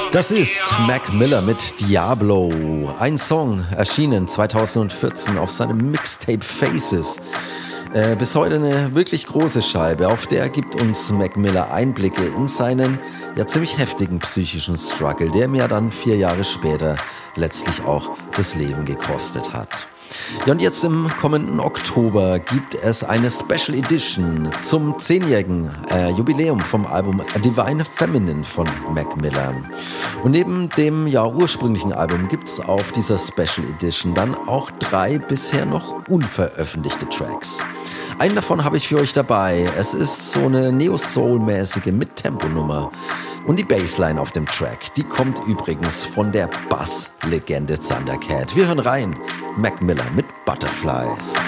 Das ist Mac Miller mit Diablo. Ein Song erschienen 2014 auf seinem Mixtape Faces. Bis heute eine wirklich große Scheibe. Auf der gibt uns Mac Miller Einblicke in seinen ziemlich heftigen psychischen Struggle, der ihm dann 4 Jahre später letztlich auch das Leben gekostet hat. Ja, und jetzt im kommenden Oktober gibt es eine Special Edition zum 10-jährigen Jubiläum vom Album A Divine Feminine von Mac Miller. Und neben dem ursprünglichen Album gibt's auf dieser Special Edition dann auch 3 bisher noch unveröffentlichte Tracks. Einen davon habe ich für euch dabei. Es ist so eine Neo-Soul-mäßige Mit-Tempo-Nummer. Und die Bassline auf dem Track, die kommt übrigens von der Bass-Legende Thundercat. Wir hören rein. Mac Miller mit Butterflies.